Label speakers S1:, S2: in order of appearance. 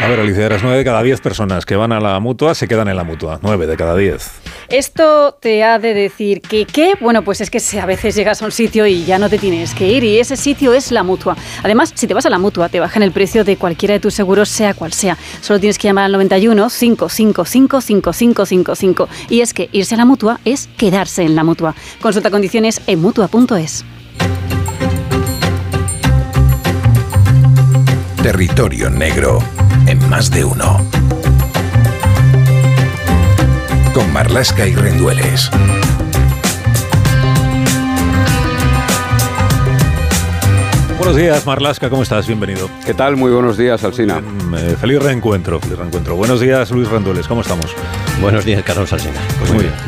S1: A ver, Alicia, eras 9 de cada 10 personas que van a la Mutua se quedan en la Mutua. 9 de cada 10.
S2: Esto te ha de decir que, ¿qué? Bueno, pues es que a veces llegas a un sitio y ya no te tienes que ir, y ese sitio es la Mutua. Además, si te vas a la Mutua, te bajan el precio de cualquiera de tus seguros, sea cual sea. Solo tienes que llamar al 91 555 5555. Y es que irse a la Mutua es quedarse en la Mutua. Consulta condiciones en Mutua.es.
S3: Territorio negro en Más de Uno. Con Marlaska y Rendueles.
S1: Buenos días, Marlaska, ¿cómo estás? Bienvenido.
S4: ¿Qué tal? Muy buenos días, Alsina.
S1: Feliz reencuentro, feliz reencuentro. Buenos días, Luis Rendueles, ¿cómo estamos?
S5: Buenos días, Carlos Alsina.
S1: Pues muy bien.